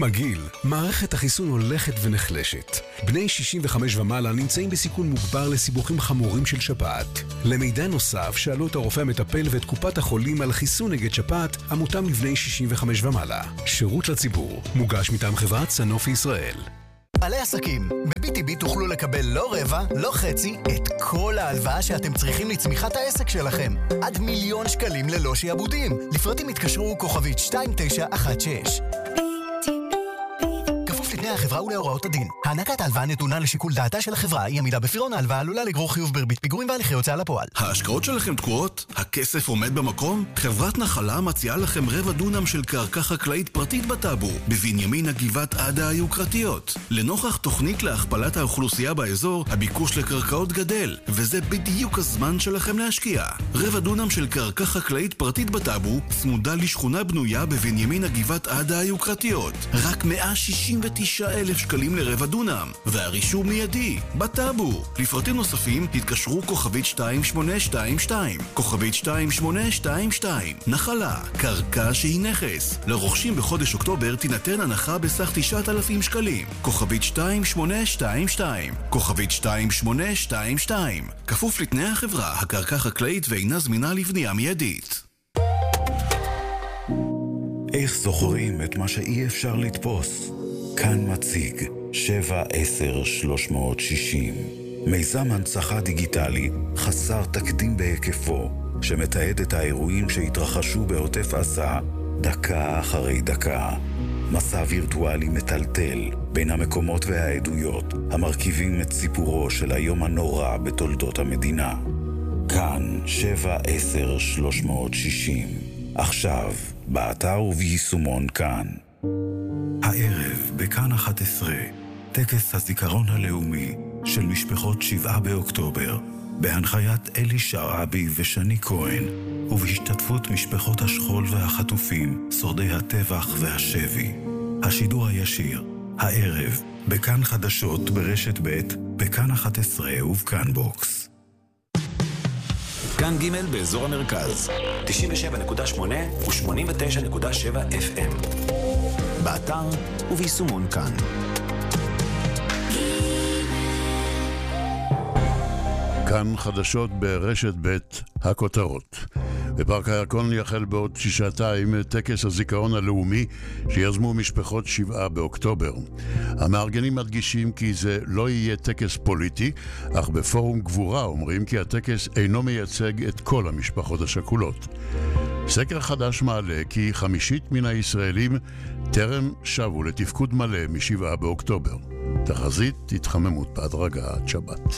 עם הגיל, מערכת החיסון הולכת ונחלשת. בני 65 ומעלה נמצאים בסיכון מוגבר לסיבוכים חמורים של שפעת. למידע נוסף, שאלו את הרופא המטפל ואת קופת החולים על חיסון נגד שפעת המותאם לבני 65 ומעלה. שירות לציבור, מוגש מטעם חברת סנופי ישראל. בעלי עסקים, ב-BTB תוכלו לקבל לא רבע, לא חצי, את כל ההלוואה שאתם צריכים לצמיחת העסק שלכם. עד 1,000,000 שקלים ללא שיעבודים. לפרטים התקשרו כוכבית 2916. כפוף לתנאי החברה ולהוראות הדין. הענקת ההלוואה נתונה לשיקול דעתה של החברה. אי עמידה בפירעון ההלוואה עלולה לגרור חיוב בריבית פיגורים והליכי הוצאה לפועל. ההשקעות שלכם תקועות? הכסף עומד במקום? חברת נחלה מציעה לכם רבע דונם של קרקע חקלאית פרטית בטאבו, בבנימין הגבעת עדה היוקרתיות. לנוכח תוכנית להכפלת האוכלוסייה באזור, הביקוש לקרקעות גדל, וזה בדיוק הזמן שלכם להשקיע. רבע דונם של קרקע חקלאית פרטית בטאבו, צמודה לשכונה בנויה בבנימין הגבעת עדה היוקרתיות. רק 169,000 שקלים לרבע דונם, והרישום מיידי, בטאבו. לפרטים נוספים התקשרו כוכבית 2822, כוכבית 2822. נחלה, קרקע שהיא נכס. לרוכשים בחודש אוקטובר תינתן הנחה בסך 9,000 שקלים. כוכבית 2822, כוכבית 2822. כפוף לתנאי החברה, הקרקע חקלאית ואינה זמינה לבנייה מיידית. איך זוכרים את מה שאי אפשר לתפוס? כאן מציג 7-10-360, מיזם הנצחה דיגיטלי חסר תקדים בהיקפו, שמתעד את האירועים שהתרחשו בעוטף עזה דקה אחרי דקה. מסע וירטואלי מטלטל בין המקומות והעדויות המרכיבים את סיפורו של היום הנורא בתולדות המדינה. כאן 7-10-360, עכשיו באתר וביישומון כאן. הערב בכאן 11, טקס הזיכרון הלאומי של משפחות 7 באוקטובר, בהנחיית אלי שרעבי ושני כהן, ובהשתתפות משפחות השכול והחטופים, שורדי הטבח והשבי. השידור הישיר, הערב, בכאן חדשות ברשת ב', בכאן 11 ובכאן בוקס. כאן ג' באזור המרכז, 97.8 ו-89.7 FM. באתר וביישומון כאן. כאן חדשות ברשת ב', הכותרות. בפארק הירקון יחל בעוד 6 שעתיים טקס הזיכרון הלאומי שיזמו משפחות 7 באוקטובר. המארגנים מדגישים כי זה לא יהיה טקס פוליטי, אך בפורום גבורה אומרים כי הטקס אינו מייצג את כל המשפחות השכולות. סקר חדש מעלה כי 50% מן הישראלים טרם שבו לתפקוד מלא מ7 באוקטובר. תחזית התחממות בהדרגה עד שבת.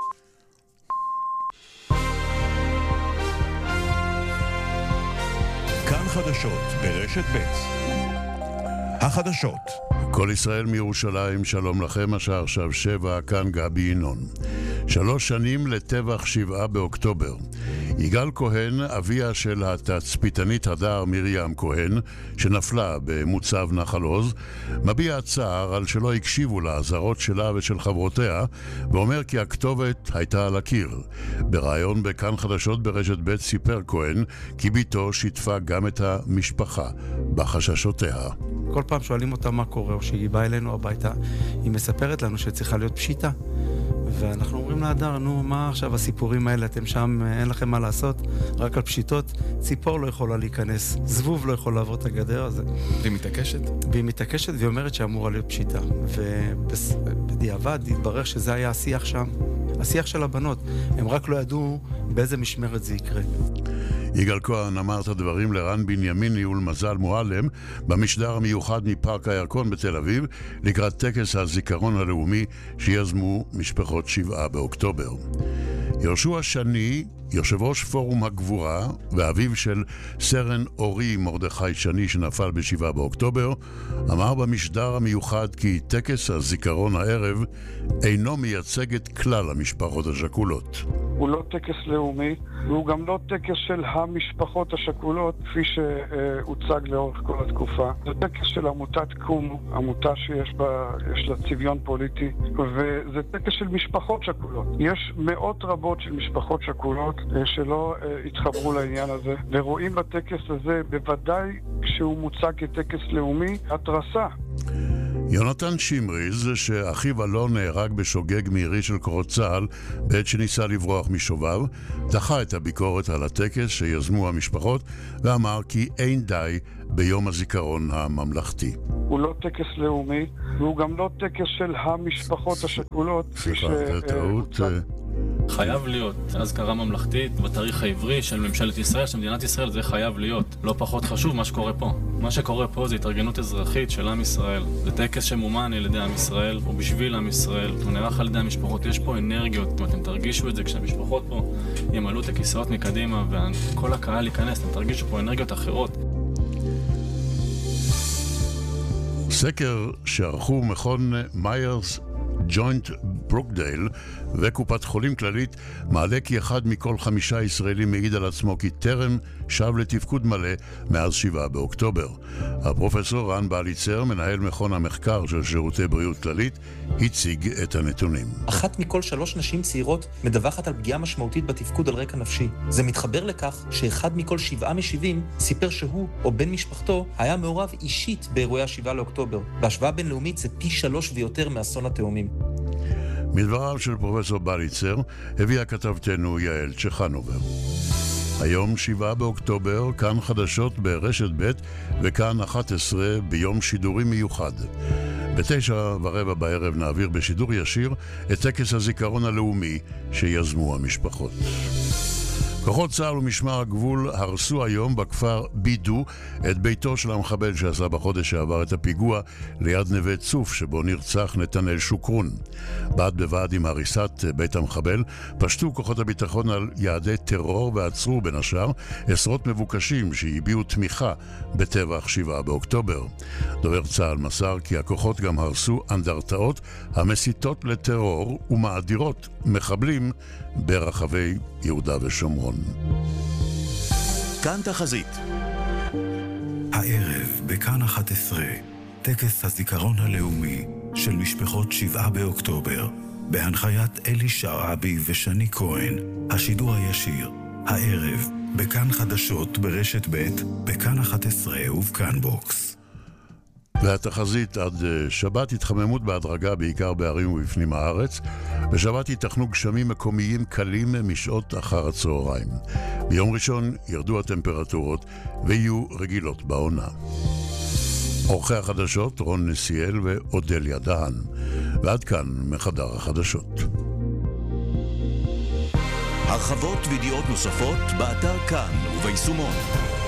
כאן חדשות ברשת ב'. החדשות. כל ישראל מירושלים, שלום לכם, השעה עכשיו 7, כאן גבי ינון. 3 שנים לטבח 7 באוקטובר. יגאל כהן, אביה של התצפיתנית הדר מרים כהן, שנפלה במוצב נחל עוז, מביע צער על שלא הקשיבו לאזהרות שלה ושל חברותיה, ואומר כי הכתובת הייתה על הקיר. בראיון בכאן חדשות ברשת ב' סיפר כהן כי ביתו שיתפה גם את המשפחה בחששותיה. כל פעם שואלים אותה מה קורה, או שהיא באה אלינו הביתה, היא מספרת לנו שצריכה להיות פשיטה. ואנחנו אומרים לה, הדר, נו, מה עכשיו הסיפורים האלה? אתם שם, אין לכם מה לעשות, רק על פשיטות. ציפור לא יכולה להיכנס, זבוב לא יכול לעבור את הגדר הזה. והיא מתעקשת? והיא מתעקשת, והיא אומרת שאמורה להיות פשיטה. ובדיעבד התברר שזה היה השיח שם, השיח של הבנות. הם רק לא ידעו באיזה משמרת זה יקרה. יגאל כהן אמר את הדברים לרן בנימיני ולמזל מועלם במשדר המיוחד מפארק הירקון בתל אביב לקראת טקס הזיכרון הלאומי שיזמו משפחות 7 באוקטובר. יהושע שני, יושב ראש פורום הגבורה ואביו של סרן אורי מרדכי שני שנפל ב7 באוקטובר, אמר במשדר המיוחד כי טקס הזיכרון הערב אינו מייצג את כלל המשפחות השכולות. הוא לא טקס לאומי, והוא גם לא טקס של המשפחות השכולות, כפי שהוצג לאורך כל התקופה. זה טקס של עמותת קום, עמותה שיש לה צביון פוליטי, וזה טקס של משפחות שכולות. יש מאות רבות של משפחות שכולות שלא התחברו לעניין הזה, ורואים בטקס הזה, בוודאי כשהוא מוצג כטקס לאומי, התרסה יונתן שמריז, שאחיו אלון נהרג בשוגג מהירי של כוחות צה"ל בעת שניסה לברוח משוביו, דחה את הביקורת על הטקס שיזמו המשפחות ואמר כי אין די ביום הזיכרון הממלכתי. הוא לא טקס לאומי, והוא גם לא טקס של המשפחות השכולות. סליחה, טעות. חייב להיות אזכרה ממלכתית בתאריך העברי של ממשלת ישראל, של מדינת ישראל, זה חייב להיות. לא פחות חשוב מה שקורה פה. מה שקורה פה זה התארגנות אזרחית של עם ישראל. זה טקס שמומן על ידי עם ישראל, או בשביל עם ישראל. הוא נערך על ידי המשפחות. יש פה אנרגיות, ואתם תרגישו את זה כשהמשפחות פה ימלאו את הכיסאות מקדימה, וכל הקהל ייכנס, אתם תרגישו פה אנרגיות אחרות. סקר שערכו מכון מיירס ג'וינט ברוקדייל וקופת חולים כללית מעלה כי 1 מכל 5 ישראלים מעיד על עצמו כי טרם שב לתפקוד מלא מאז 7 באוקטובר. הפרופסור רן בליצר, מנהל מכון המחקר של שירותי בריאות כללית, הציג את הנתונים. 1 מכל 3 נשים צעירות מדווחת על פגיעה משמעותית בתפקוד על רקע נפשי. זה מתחבר לכך ש1 מכל 7 משיבים סיפר שהוא או בן משפחתו היה מעורב אישית באירועי 7 לאוקטובר. בהשוואה בינלאומית זה פי 3 ויותר מאסון התאומים. מדבריו של פרופסור בליצר הביאה כתבתנו יעל צ'חנובר. היום 7 באוקטובר, כאן חדשות ברשת ב' וכאן 11 ביום שידורי מיוחד. ב9:15 בערב נעביר בשידור ישיר את טקס הזיכרון הלאומי שיזמו המשפחות. כוחות צה"ל ומשמר הגבול הרסו היום בכפר בידו את ביתו של המחבל שעשה בחודש שעבר את הפיגוע ליד נווה צוף שבו נרצח נתנאל שוקרון. בד בבד עם הריסת בית המחבל פשטו כוחות הביטחון על יעדי טרור ועצרו בין השאר עשרות מבוקשים שהביעו תמיכה בטבח 7 באוקטובר. דובר צה"ל מסר כי הכוחות גם הרסו אנדרטאות המסיתות לטרור ומאדירות מחבלים ברחבי יהודה ושומרון. כאן תחזית. הערב בכאן 11, טקס הזיכרון הלאומי של משפחות 7 באוקטובר, בהנחיית אלי שרעבי ושני כהן, השידור הישיר, הערב בכאן חדשות ברשת ב', בכאן 11 ובכאן בוקס. והתחזית עד שבת התחממות בהדרגה בעיקר בערים ובפנים הארץ. בשבת ייתכנו גשמים מקומיים קלים משעות אחר הצהריים. ביום ראשון ירדו הטמפרטורות ויהיו רגילות בעונה. עורכי החדשות רון נסיאל ואודליה דהן. ועד כאן מחדר החדשות. הרחבות וידיעות נוספות באתר כאן וביישומון.